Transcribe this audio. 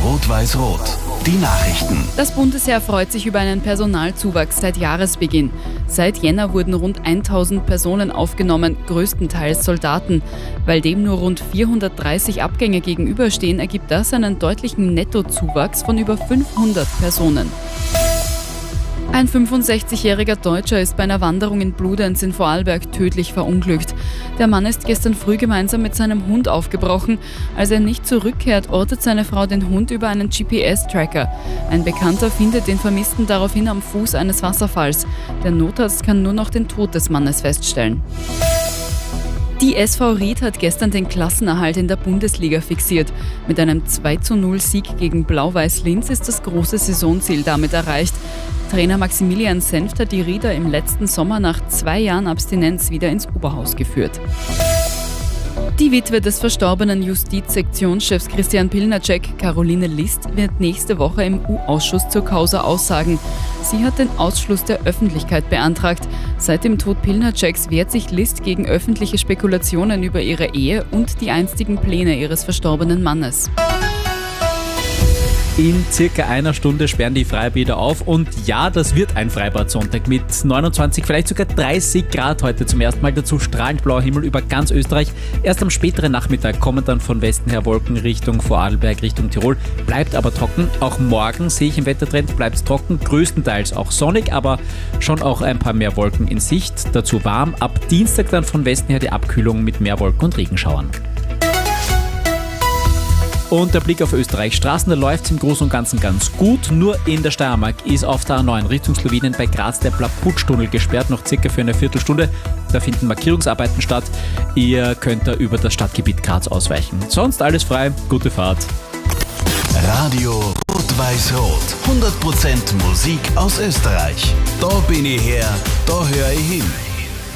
Rot-Weiß-Rot. Die Nachrichten. Das Bundesheer freut sich über einen Personalzuwachs seit Jahresbeginn. Seit Jänner wurden rund 1000 Personen aufgenommen, größtenteils Soldaten. Weil dem nur rund 430 Abgänge gegenüberstehen, ergibt das einen deutlichen Nettozuwachs von über 500 Personen. Ein 65-jähriger Deutscher ist bei einer Wanderung in Bludenz in Vorarlberg tödlich verunglückt. Der Mann ist gestern früh gemeinsam mit seinem Hund aufgebrochen. Als er nicht zurückkehrt, ortet seine Frau den Hund über einen GPS-Tracker. Ein Bekannter findet den Vermissten daraufhin am Fuß eines Wasserfalls. Der Notarzt kann nur noch den Tod des Mannes feststellen. Die SV Ried hat gestern den Klassenerhalt in der Bundesliga fixiert. Mit einem 2:0-Sieg gegen Blau-Weiß Linz ist das große Saisonziel damit erreicht. Trainer Maximilian Senft hat die Rieder im letzten Sommer nach 2 Jahren Abstinenz wieder ins Oberhaus geführt. Die Witwe des verstorbenen Justizsektionschefs Christian Pilnacek, Caroline List, wird nächste Woche im U-Ausschuss zur Causa aussagen. Sie hat den Ausschluss der Öffentlichkeit beantragt. Seit dem Tod Pilnaceks wehrt sich List gegen öffentliche Spekulationen über ihre Ehe und die einstigen Pläne ihres verstorbenen Mannes. In circa einer Stunde sperren die Freibäder auf und ja, das wird ein Freibad-Sonntag mit 29, vielleicht sogar 30 Grad heute zum ersten Mal. Dazu strahlend blauer Himmel über ganz Österreich. Erst am späteren Nachmittag kommen dann von Westen her Wolken Richtung Vorarlberg, Richtung Tirol. Bleibt aber trocken. Auch morgen sehe ich im Wettertrend, bleibt es trocken, größtenteils auch sonnig, aber schon auch ein paar mehr Wolken in Sicht. Dazu warm. Ab Dienstag dann von Westen her die Abkühlung mit mehr Wolken und Regenschauern. Und der Blick auf Österreichs Straßen, da läuft es im Großen und Ganzen ganz gut. Nur in der Steiermark ist auf der A9 Richtung Slowenien bei Graz der Plaputsch-Tunnel gesperrt, noch circa für eine Viertelstunde. Da finden Markierungsarbeiten statt. Ihr könnt da über das Stadtgebiet Graz ausweichen. Sonst alles frei, gute Fahrt. Radio Rot-Weiß-Rot. 100% Musik aus Österreich. Da bin ich her, da höre ich hin.